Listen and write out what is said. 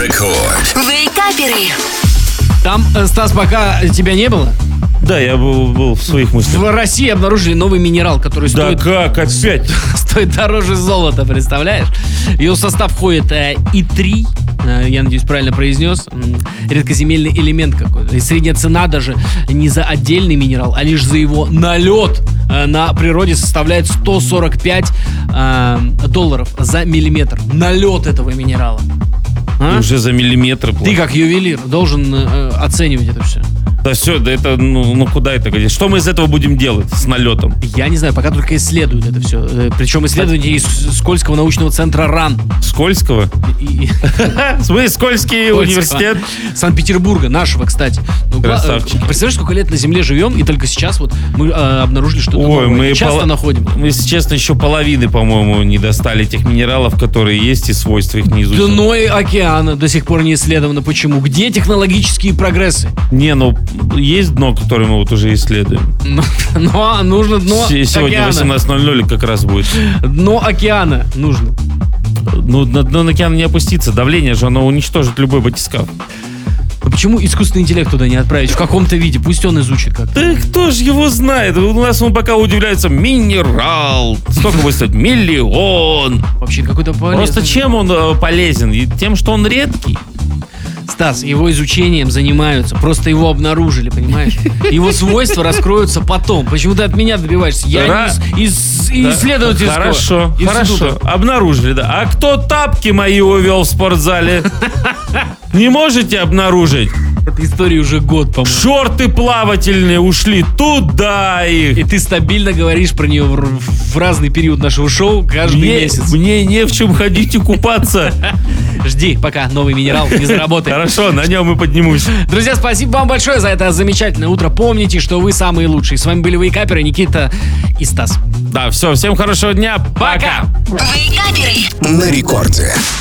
Рекорд. Вейкаперы. Там, Стас, пока тебя не было, Да, я был в своих мыслях. в России обнаружили новый минерал, который Да стоит, как, опять? стоит дороже золота, представляешь? В его состав входит И3, я надеюсь, правильно произнес, редкоземельный элемент какой-то. И средняя цена даже не за отдельный минерал, а лишь за его налет на природе составляет $145 за миллиметр. Налет этого минерала. А? Уже за миллиметр. Ты как ювелир должен оценивать это все. Да все, да это, ну куда это годится? Что мы из этого будем делать с налетом? Я не знаю, пока только исследуют это все. Причем исследования из Скользкого научного центра РАН. Скользкого? Мы Скользкий университет. Санкт-Петербурга, нашего, кстати. Красавчики. Представляешь, сколько лет на Земле живем, и только сейчас вот мы обнаружили что-то новое. мы часто находим. Мы, если честно, еще половины, по-моему, не достали тех минералов, которые есть, и свойства их не изучили. Дно океана до сих пор не исследовано. Почему? Где технологические прогрессы? Не, ну есть дно, которое мы вот уже исследуем. Но нужно дно Сегодня океана. 18:00 как раз будет. Дно океана нужно. Ну, на дно океана не опуститься. Давление же, оно уничтожит любой батискаф. А почему искусственный интеллект туда не отправить в каком-то виде? Пусть он изучит как-то. Да кто ж его знает? У нас он пока удивляется. Минерал. Сколько будет стоить? 1 миллион. Вообще какой-то полезный. Просто чем он полезен? И тем, что он редкий. Стас, его изучением занимаются. Просто его обнаружили, понимаешь? Его свойства раскроются потом. Почему ты от меня добиваешься? Я не из исследовательского института. Хорошо. Обнаружили, да. А кто тапки мои увел в спортзале? Не можете обнаружить? Этой истории уже год, по-моему. Шорты плавательные ушли туда их. И ты стабильно говоришь про нее в разный период нашего шоу каждый месяц. Мне не в чем ходить и купаться. Жди, пока новый минерал не заработает. Хорошо, на нем и поднимусь. Друзья, спасибо вам большое за это замечательное утро. Помните, что вы самые лучшие. С вами были Вейкаперы, Никита и Стас. Да, все, всем хорошего дня. Пока. Вейкаперы. На рекорде.